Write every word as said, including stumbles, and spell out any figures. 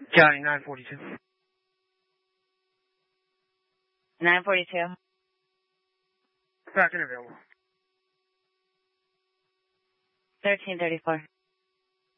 County nine forty-two. nine forty-two. Back and available. thirteen thirty-four.